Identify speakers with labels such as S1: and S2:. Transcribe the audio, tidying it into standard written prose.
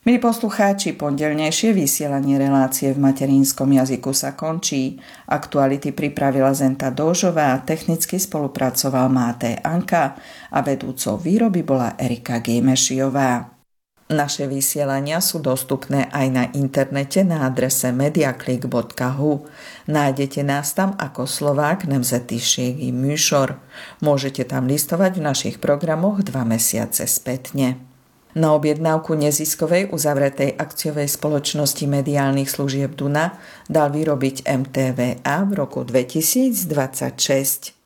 S1: Milí poslucháči, pondelnejšie vysielanie relácie v materinskom jazyku sa končí. Aktuality pripravila Zenta Dóžová, technicky spolupracoval Máté Anka a vedúcou výroby bola Erika Gémešiová. Naše vysielania sú dostupné aj na internete na adrese mediaclick.hu. Nájdete nás tam ako Slovák nemzetiségi műsor. Môžete tam listovať v našich programoch 2 mesiace spätne. Na objednávku neziskovej uzavretej akciovej spoločnosti mediálnych služieb Duna dal vyrobiť MTVA v roku 2026.